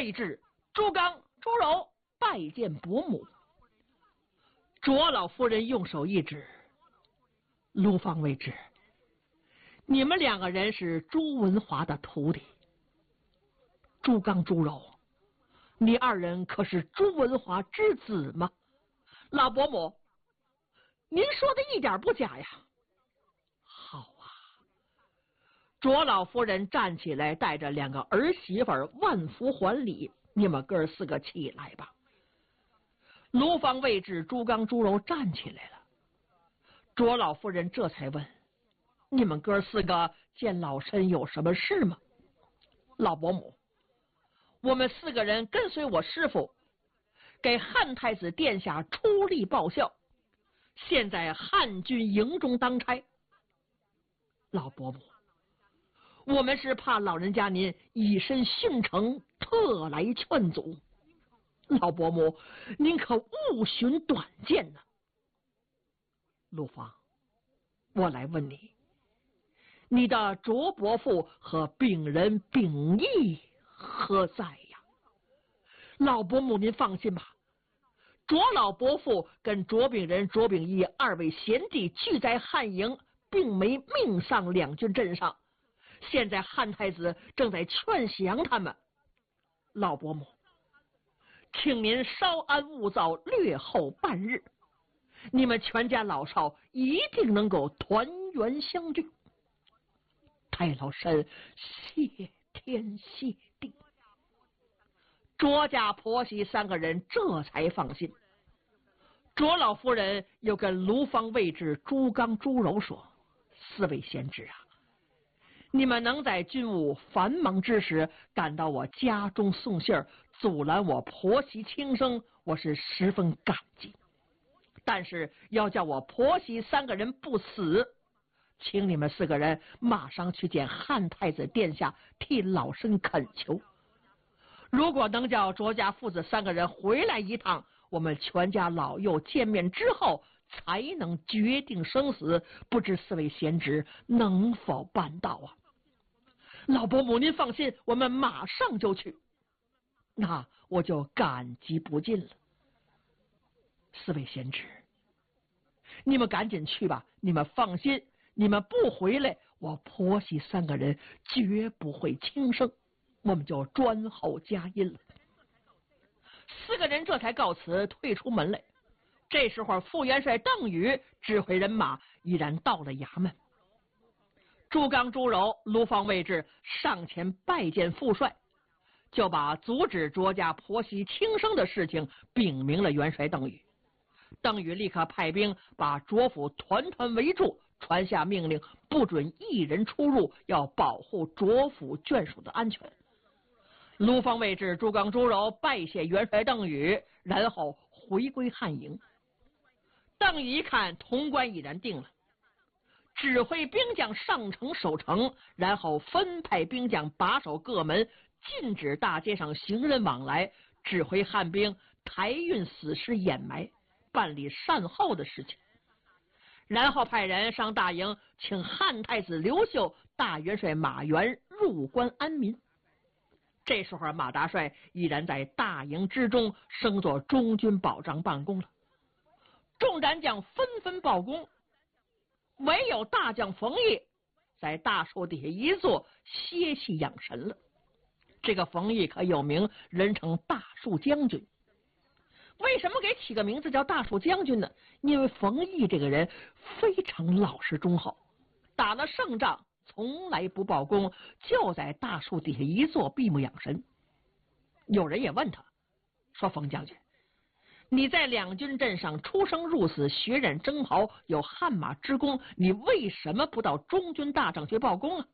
位置朱刚、朱柔拜见伯母。卓老夫人用手一指，卢方位置，你们2个人是朱文华的徒弟。朱刚、朱柔，你2人可是朱文华之子吗？老伯母，您说的一点不假呀。好啊。卓老夫人站起来，带着2个儿媳妇万福还礼，你们哥4个起来吧。卢方位置朱刚、朱柔站起来了。卓老夫人这才问，你们哥4个见老身有什么事吗？老伯母，我们4个人跟随我师父给汉太子殿下出力报效，现在汉军营中当差。老伯母，我们是怕老人家您以身殉城，特来劝阻。老伯母，您可勿寻短见呐。陆芳，我来问你，你的卓伯父和丙人丙义何在呀？老伯母您放心吧，卓老伯父跟卓丙人卓丙义2位贤弟聚在汉营，并没命丧2军阵上，现在汉太子正在劝降他们。老伯母，请您稍安勿躁，略后半日，你们全家老少一定能够团圆相聚。太老身谢天谢地。卓家婆媳3个人这才放心。卓老夫人又跟卢方位置朱刚、朱柔说：“4位贤侄啊，你们能在军务繁忙之时赶到我家中送信儿，阻拦我婆媳轻生，我是十分感激。但是要叫我婆媳3个人不死，请你们4个人马上去见汉太子殿下，替老身恳求。如果能叫卓家父子3个人回来一趟，我们全家老幼见面之后才能决定生死，不知4位贤侄能否办到啊？”老伯母您放心，我们马上就去。那我就感激不尽了。4位贤侄，你们赶紧去吧，你们放心，你们不回来，我婆媳3个人绝不会轻生，我们就专候佳音了。4个人这才告辞，退出门来。这时候副元帅邓禹指挥人马已然到了衙门。朱刚、朱柔、卢方位置上前拜见副帅，就把阻止卓家婆媳轻生的事情禀明了元帅邓禹。邓禹立刻派兵把卓府团团围住，传下命令，不准一人出入，要保护卓府眷属的安全。卢方位置朱刚、朱柔拜谢元帅邓禹，然后回归汉营。邓禹一看潼关已然定了，指挥兵将上城守城，然后分派兵将把守各门，禁止大街上行人往来，指挥汉兵抬运死尸掩埋，办理善后的事情。然后派人上大营，请汉太子刘秀、大元帅马援入关安民。这时候马大帅已然在大营之中升做中军保障办公了。众战将纷纷报功，唯有大将冯异在大树底下一坐，歇息养神了。这个冯异可有名，人称大树将军。为什么给起个名字叫大树将军呢？因为冯异这个人非常老实忠厚，打了胜仗从来不报功，就在大树底下一坐，闭目养神。有人也问他说：“冯将军，你在2军阵上出生入死，血染征袍，有汗马之功，你为什么不到中军大帐去报功啊？”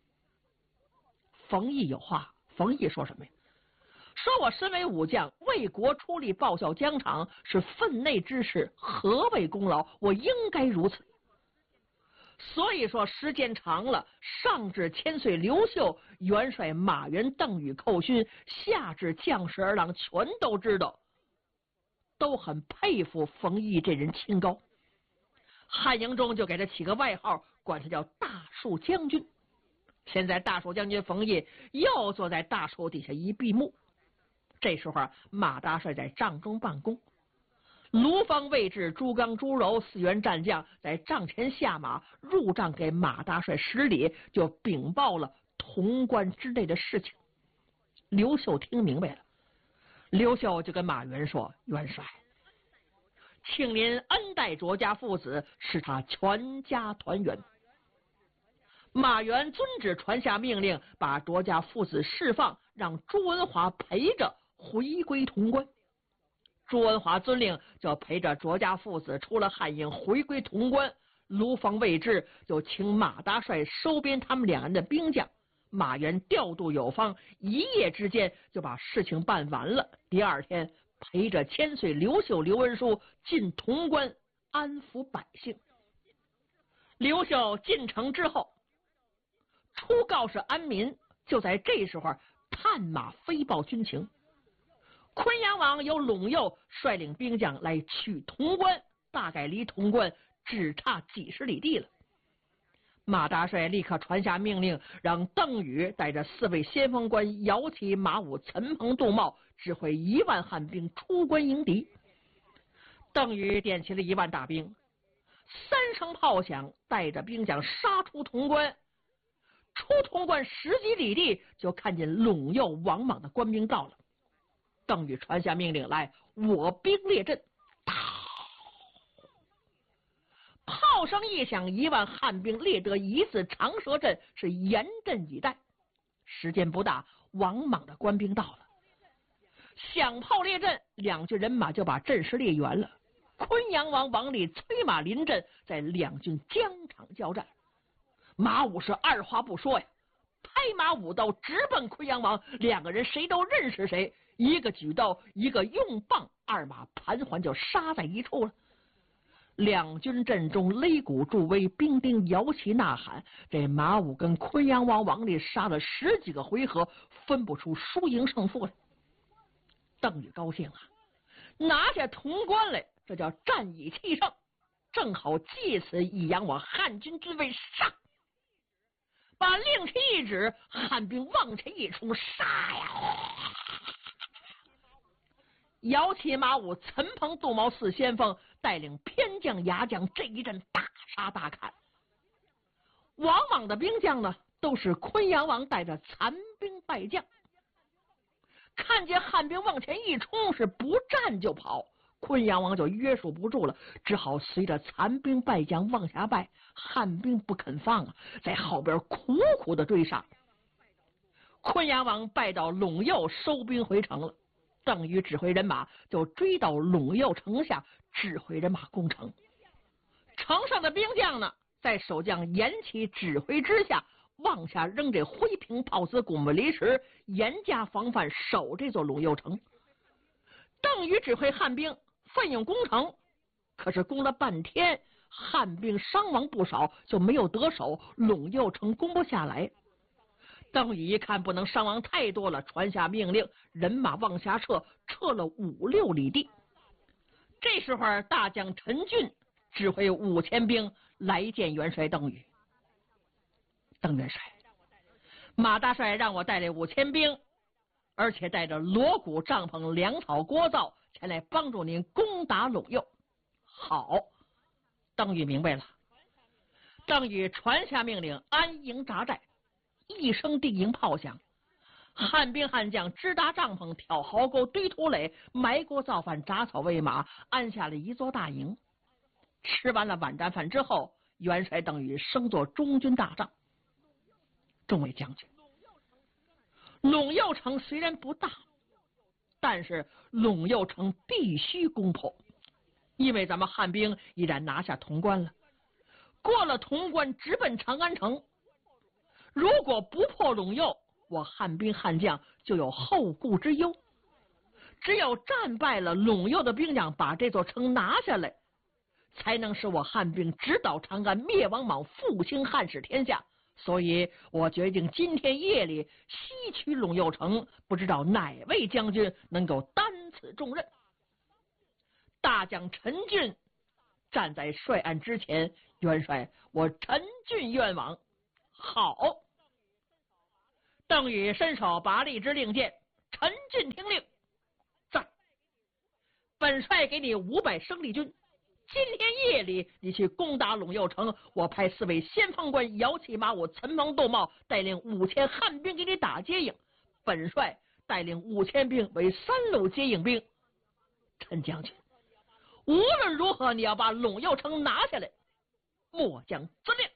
冯异有话。冯异说什么呀？说我身为武将，为国出力报效疆场，是分内之事，何谓功劳？我应该如此。所以说时间长了，上至千岁刘秀、元帅马援、邓禹、寇勋，下至将士儿郎，全都知道，都很佩服冯异这人清高。汉营中就给他起个外号，管他叫大树将军。现在大树将军冯异又坐在大树底下一闭目。 这时候马大帅在帐中办公，卢方、魏志、朱刚、朱柔4员战将在帐前下马，入帐给马大帅施礼，就禀报了潼关之内的事情。刘秀听明白了，刘秀就跟马援说：“元帅，请您恩待卓家父子，使他全家团圆。”马援遵旨传下命令，把卓家父子释放，让朱文华陪着回归潼关。朱文华遵令，就陪着卓家父子出了汉营，回归潼关。卢方、魏志就请马大帅收编他们2人的兵将，马援调度有方，一夜之间就把事情办完了。第2天，陪着千岁刘秀、刘文书进潼关安抚百姓。刘秀进城之后，初告示安民，就在这时候探马飞报军情。昆阳王由陇右率领兵将来取潼关，大概离潼关只差几十里地了。马大帅立刻传下命令，让邓禹带着4位先锋官姚齐、马武、岑彭、杜茂指挥1万汉兵出关迎敌。邓禹点起了1万大兵，3声炮响，带着兵将杀出潼关。出潼关10几里地，就看见陇右王莽的官兵到了。邓禹传下命令来，我兵列阵。炮声一响，1万汉兵列得一字长蛇阵，是严阵以待。时间不大，王莽的官兵到了，响炮列阵，2军人马就把阵势列圆了。昆阳王王立催马临阵，在2军疆场交战。马武是2话不说呀，拍马舞刀直奔昆阳王，2个人谁都认识谁，一个举刀，一个用棒，2马盘桓就杀在一处了。2军阵中擂鼓助威，兵丁摇旗呐喊。这马武跟昆阳王王立杀了10几个回合，分不出输赢胜负来。邓禹高兴啊，拿下潼关来，这叫战以气胜，正好借此以扬我汉军之威。上！把令旗一指，汉兵往前一冲，杀呀！姚齐、马武、岑彭、杜茂4先锋带领偏将、牙将，这一阵大杀大砍。王莽的兵将呢，都是昆阳王带着残兵败将。看见汉兵往前一冲，是不战就跑，昆阳王就约束不住了，只好随着残兵败将往下败。汉兵不肯放啊，在后边苦苦的追杀。昆阳王败到陇右，收兵回城了。邓禹指挥人马就追到陇右城下，指挥人马攻城。城上的兵将呢，在守将严琦指挥之下，往下扔这灰瓶、炮子、鼓木离石，严加防范，守这座陇右城。邓禹指挥汉兵奋勇攻城，可是攻了半天，汉兵伤亡不少，就没有得手，陇右城攻不下来。邓禹一看不能伤亡太多了，传下命令，人马往下撤，撤了5、6里地。这时候大将陈俊指挥5000兵来见元帅邓禹。邓元帅，马大帅让我带来5000兵，而且带着锣鼓、帐篷、粮草、锅灶前来帮助您攻打陇右。好，邓禹明白了。邓禹传下命令，安营扎寨。一声定营炮响，汉兵汉将支搭帐篷，挑壕沟，堆土垒，埋锅造饭，铡草喂马，安下了一座大营。吃完了晚战饭之后，元帅邓禹升做中军大帐。众位将军，陇右城虽然不大，但是陇右城必须攻破，因为咱们汉兵已然拿下潼关了，过了潼关直奔长安城。如果不破陇右，我汉兵汉将就有后顾之忧。只有战败了陇右的兵将，把这座城拿下来，才能使我汉兵直捣长安，灭王莽，复兴汉室天下。所以我决定今天夜里西取陇右城，不知道哪位将军能够担此重任。大将陈俊站在帅案之前，元帅，我陈俊愿往。好。邓禹伸手拔了一支令箭，陈俊听令， 本帅给你500生力军，今天夜里你去攻打陇右城，我派4位先锋官摇旗马舞、岑彭斗茂，带领5000汉兵给你打接应。本帅带领5000兵为3路接应兵。陈将军，无论如何，你要把陇右城拿下来，末将遵令。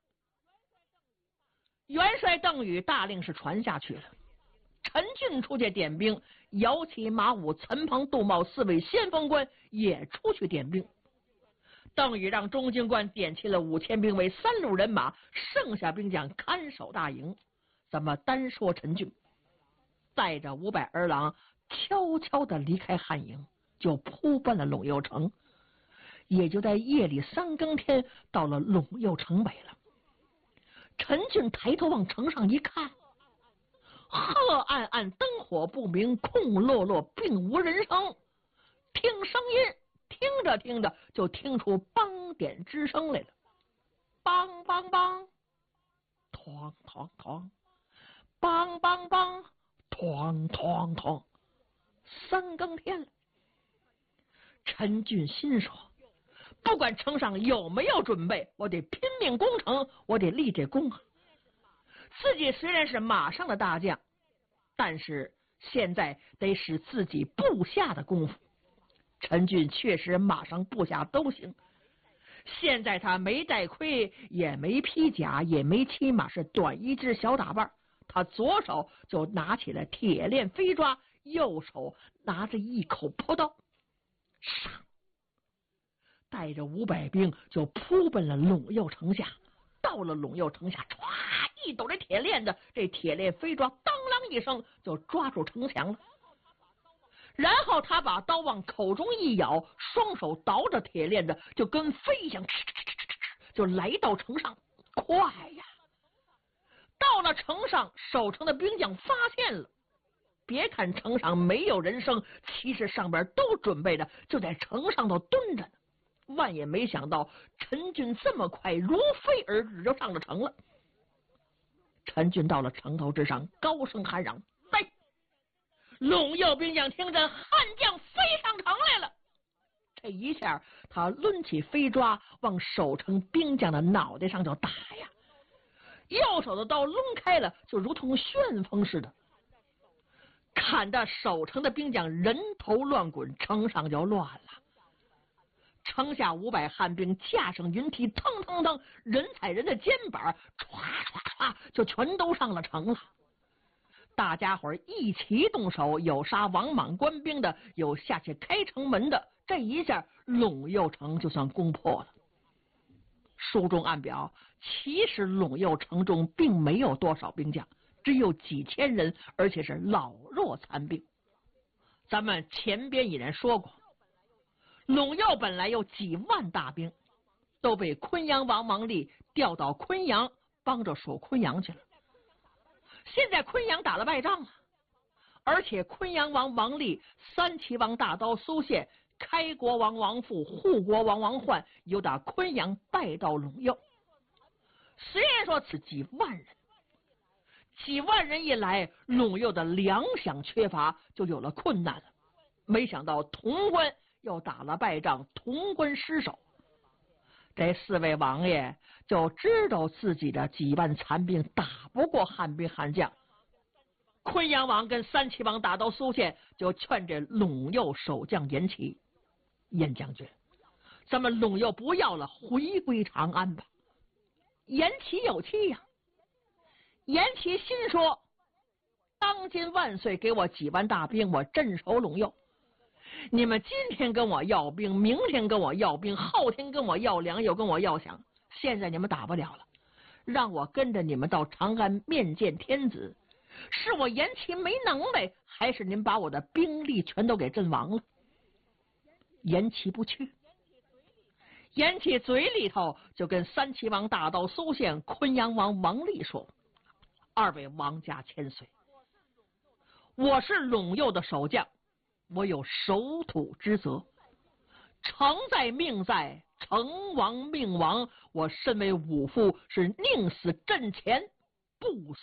元帅邓禹大令是传下去了，陈俊出去点兵，摇旗马舞、岑彭杜茂4位先锋官也出去点兵。邓禹让中军官点齐了5000兵为3路人马，剩下兵将看守大营。咱们单说陈俊，带着500儿郎悄悄地离开汉营，就扑奔了陇右城。也就在夜里3更天，到了陇右城北了。陈俊抬头往城上一看，黑暗暗，灯火不明，空落落，并无人声。听声音，听着听着，就听出梆点之声来了，梆梆梆，哐哐哐，梆梆梆，哐哐哐。3更天了，陈俊心说，不管城上有没有准备，我得拼命攻城，我得立这功啊！自己虽然是马上的大将，但是现在得使自己部下的功夫。陈俊确实马上部下都行，现在他没带盔，也没披甲，也没骑马，是短一只小打扮。他左手就拿起了铁链飞抓，右手拿着一口朴刀，上带着500兵就扑奔了陇右城下。到了陇右城下，歘一抖这铁链子，这铁链飞抓当啷一声就抓住城墙了。然后他把刀往口中一咬，双手倒着铁链子，就跟飞一样，就来到城上。快呀！到了城上，守城的兵将发现了，别看城上没有人声，其实上边都准备着，就在城上头蹲着呢。万也没想到陈俊这么快如飞而至，就上了城了。陈俊到了城头之上，高声喊嚷：“来！”陇右兵将听着，汉将飞上城来了。这一下，他抡起飞抓，往守城兵将的脑袋上就打呀。右手的刀抡开了，就如同旋风似的，砍得守城的兵将人头乱滚，城上就乱了。城下500汉兵架上云梯，腾腾腾，人踩人的肩膀，唰唰唰，就全都上了城了。大家伙一起动手，有杀王莽官兵的，有下去开城门的。这一下，陇右城就算攻破了。书中暗表，其实陇右城中并没有多少兵将，只有几千人，而且是老弱残兵。咱们前边已然说过，陇右本来有几万大兵，都被昆阳王芒利调到昆阳帮着守昆阳去了。现在昆阳打了败仗了，而且昆阳王芒利、三齐王大刀苏宪、开国王王父、护国王王焕又打昆阳带到陇右。虽然说此几万人，几万人一来，陇右的粮饷缺乏，就有了困难了。没想到潼关又打了败仗，潼关失守。这4位王爷就知道自己的几万残兵打不过汉兵汉将。昆阳王跟三齐王大刀苏宪就劝这陇右守将严琦：“严将军，咱们陇右不要了，回归长安吧。”严琦有气呀，严琦心说：“当今万岁给我几万大兵，我镇守陇右。你们今天跟我要兵，明天跟我要兵，后天跟我要粮，又跟我要饷。现在你们打不了了，让我跟着你们到长安面见天子。是我严琦没能耐，还是您把我的兵力全都给阵亡了？”严琦不去。严琦嘴里头就跟三齐王大刀苏宪、昆阳王王利说：“2位王家千岁，我是陇右的守将，我有守土之责，成在命在，成亡命亡。我身为武夫，是宁死阵前，不